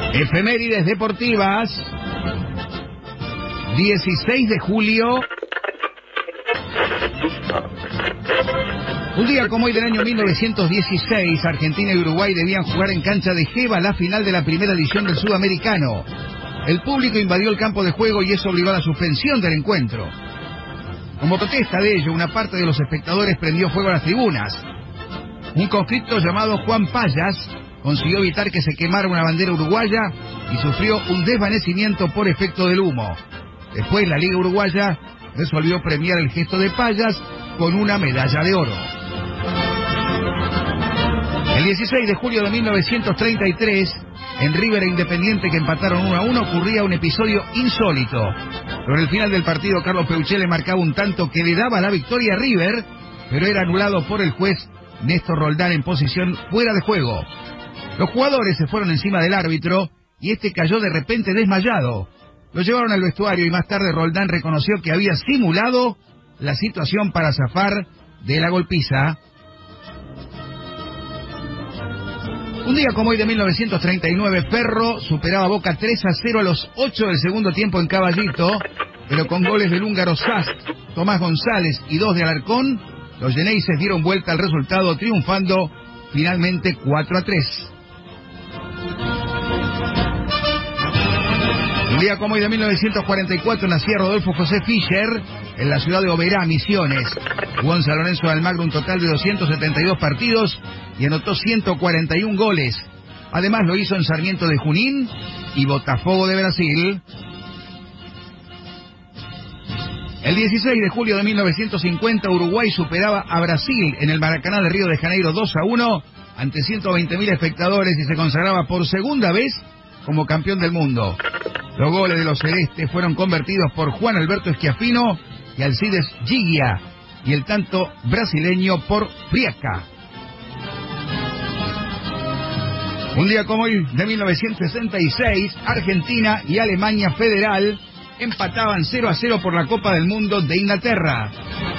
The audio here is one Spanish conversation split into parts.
Efemérides deportivas. 16 de julio. Un día como hoy del año 1916, Argentina y Uruguay debían jugar en cancha de Geva la final de la primera edición del Sudamericano. El público invadió el campo de juego y eso obligó a la suspensión del encuentro. Como protesta de ello, una parte de los espectadores prendió fuego a las tribunas. Un conscripto llamado Juan Payas consiguió evitar que se quemara una bandera uruguaya y sufrió un desvanecimiento por efecto del humo. Después la Liga Uruguaya resolvió premiar el gesto de Payas con una medalla de oro. El 16 de julio de 1933, en River e Independiente, que empataron 1-1, ocurría un episodio insólito. Sobre el final del partido, Carlos Peuchele marcaba un tanto que le daba la victoria a River, pero era anulado por el juez Néstor Roldán en posición fuera de juego. Los jugadores se fueron encima del árbitro y este cayó de repente desmayado. Lo llevaron al vestuario y más tarde Roldán reconoció que había simulado la situación para zafar de la golpiza. Un día como hoy de 1939, Ferro superaba a Boca 3-0 a los 8 del segundo tiempo en Caballito, pero con goles del húngaro Sast, Tomás González y 2 de Alarcón, los yeneises dieron vuelta al resultado, triunfando finalmente 4-3. Un día como hoy de 1944 nacía Rodolfo José Fischer en la ciudad de Oberá, Misiones. Jugó en San Lorenzo de Almagro un total de 272 partidos y anotó 141 goles. Además lo hizo en Sarmiento de Junín y Botafogo de Brasil. El 16 de julio de 1950 Uruguay superaba a Brasil en el Maracaná de Río de Janeiro 2-1 ante 120.000 espectadores y se consagraba por segunda vez como campeón del mundo. Los goles de los celestes fueron convertidos por Juan Alberto Schiaffino y Alcides Gigia, y el tanto brasileño por Friaca. Un día como hoy de 1966, Argentina y Alemania Federal empataban 0-0 por la Copa del Mundo de Inglaterra.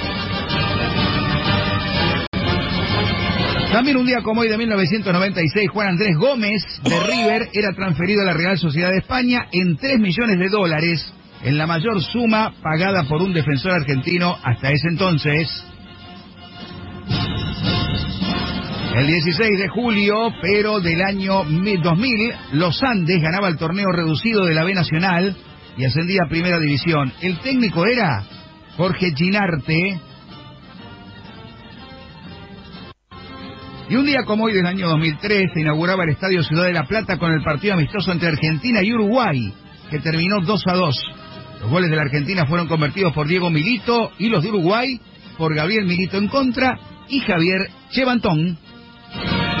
También un día como hoy de 1996, Juan Andrés Gómez de River era transferido a la Real Sociedad de España en $3 millones, en la mayor suma pagada por un defensor argentino hasta ese entonces. El 16 de julio, pero del año 2000, Los Andes ganaba el torneo reducido de la B Nacional y ascendía a Primera División. El técnico era Jorge Ginarte. Y un día como hoy del año 2003 se inauguraba el Estadio Ciudad de la Plata con el partido amistoso entre Argentina y Uruguay, que terminó 2-2. Los goles de la Argentina fueron convertidos por Diego Milito y los de Uruguay por Gabriel Milito en contra y Javier Chevantón.